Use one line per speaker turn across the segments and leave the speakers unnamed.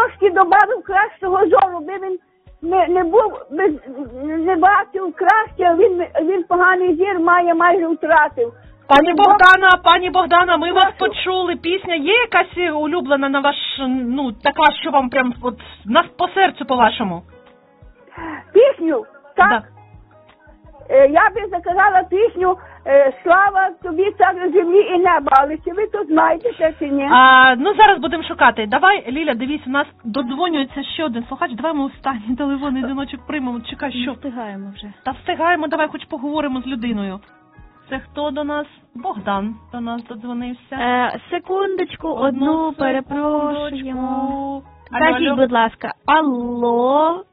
трошки добавив кращого зору, би він не був, не бачив краще, він поганий зір має, майже втратив.
Пані Богдана, ми вас почули. Пісня є якась улюблена на ваш, така, що вам прям от по серцю по-вашому?
Пісню? Так.
Да.
Я би заказала пісню «Слава тобі, царю землі і неба», але чи ви тут знаєте чи ні?
Зараз будемо шукати. Давай, Ліля, дивись, у нас додзвонюється ще один слухач, давай ми останній телефонний дзвіночок приймемо, чекай, що?
Не встигаємо вже.
Та встигаємо, давай хоч поговоримо з людиною. Це хто до нас? Богдан до нас додзвонився.
Секундочку, одну перепрошуємо. Скажіть,
Алло.
будь ласка, алло.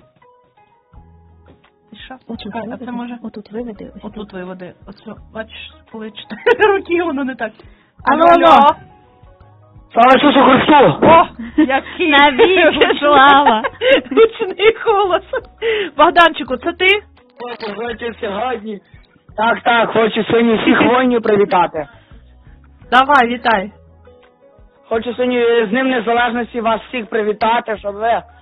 Чекай, а це може...
Отут виведи.
Отут виведи. Оце, бачиш, коли 4 роки, воно не так.
Алло.
Слава Ісусу Христу!
О, який
навіки слава!
Гучний голос. Богданчику, це ти?
Хочу сьогодні. Так, хочу сьогодні всіх воїнів привітати.
Давай, вітай.
Хочу сьогодні з Днем Незалежності вас всіх привітати, щоб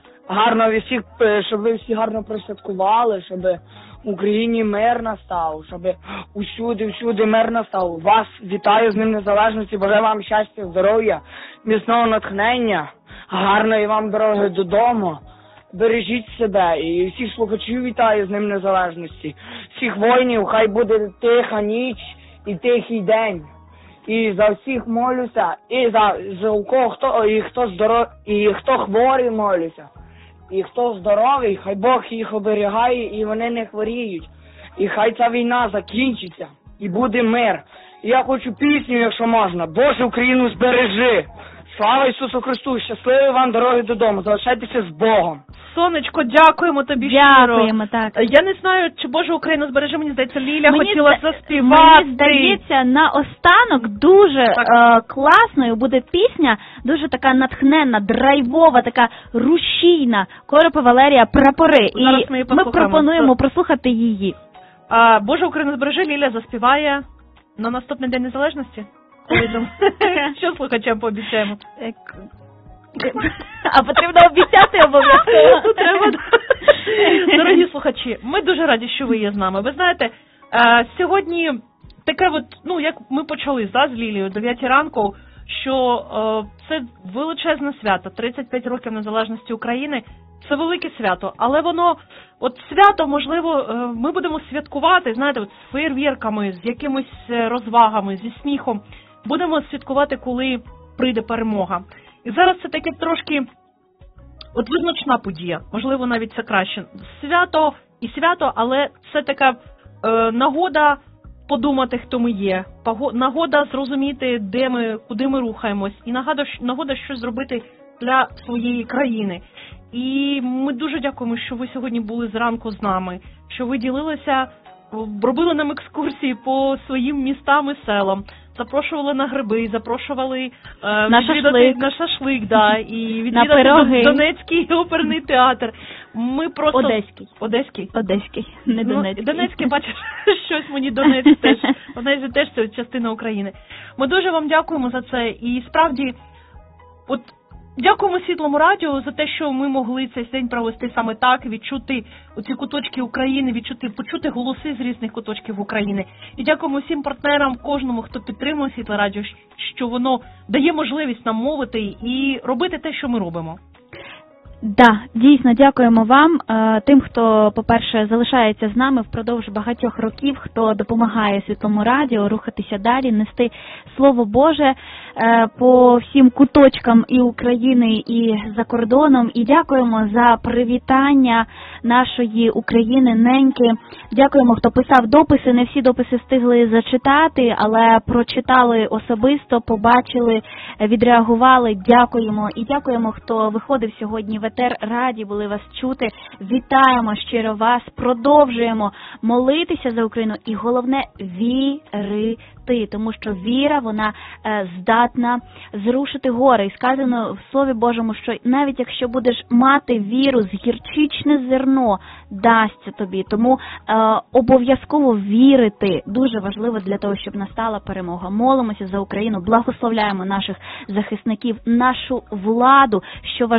ви всі гарно присвяткували, щоб в Україні мир настав, щоб усюди мир настав. Вас вітаю з Днем Незалежності, бажаю вам щастя, здоров'я, міцного натхнення, гарної вам дороги додому. Бережіть себе і всіх слухачів вітаю з Днем Незалежності. Всіх воїнів, хай буде тиха ніч і тихий день. І за всіх молюся, і за у кого хто хворий молюся. І хто здоровий, хай Бог їх оберігає і вони не хворіють. І хай ця війна закінчиться і буде мир. І я хочу пісню, якщо можна. Боже, Україну збережи. Слава Ісусу Христу, щасливої вам дороги додому. Залишайтеся з Богом.
Сонечко, дякуємо тобі щиро.
Дякуємо, так.
Я не знаю, чи Боже Україну збережи, мені здається, Ліля хотіла заспівати.
Мені здається, наостанок дуже класною буде пісня, дуже така натхненна, драйвова, така рушійна. Коропа Валерія «Прапори». І ми пропонуємо прослухати її.
Боже Україну збережи, Ліля заспіває на наступний День Незалежності. Що слухачам пообіцяємо?
А потрібно обіцяти обов'язково.
Треба. Дорогі слухачі, ми дуже раді, що ви є з нами. Ви знаєте, сьогодні таке як ми почали з Лілією о 9 ранку, що це величезне свято, 35 років незалежності України, це велике свято, але воно, свято, можливо, ми будемо святкувати, знаєте, з феєрверками, з якимись розвагами, зі сміхом, будемо святкувати, коли прийде перемога. І зараз це таке трошки визначна подія, можливо, навіть це краще. Свято, але це така нагода подумати, хто ми є, нагода зрозуміти, де ми, куди ми рухаємось, і нагода щось зробити для своєї країни. І ми дуже дякуємо, що ви сьогодні були зранку з нами, що ви ділилися, робили нам екскурсії по своїм містам і селам, запрошували на гриби, запрошували на шашлик, і відвідати Донецький оперний театр. Ми просто...
Одеський, не Донецький.
Донецький, бачиш, щось мені Донецьк теж. Донецьк теж це частина України. Ми дуже вам дякуємо за це. І справді, дякуємо Світлому радіо за те, що ми могли цей день провести саме так, відчути оці куточки України, почути голоси з різних куточків України. І дякуємо всім партнерам, кожному, хто підтримує Світле радіо, що воно дає можливість нам мовити і робити те, що ми робимо.
Да, дійсно, дякуємо вам, тим, хто, по-перше, залишається з нами впродовж багатьох років, хто допомагає Світлому радіо рухатися далі, нести Слово Боже по всім куточкам і України, і за кордоном. І дякуємо за привітання нашої України, неньки. Дякуємо, хто писав дописи. Не всі дописи встигли зачитати, але прочитали особисто, побачили, відреагували. Дякуємо. І дякуємо, хто виходив сьогодні в етер. Раді були вас чути. Вітаємо щиро вас. Продовжуємо молитися за Україну. І головне – вірити. Тому що віра, вона здатна зрушити гори. І сказано в Слові Божому, що навіть якщо будеш мати віру, гірчичне зерно дасться тобі. Тому обов'язково вірити дуже важливо для того, щоб настала перемога. Молимося за Україну, благословляємо наших захисників, нашу владу, що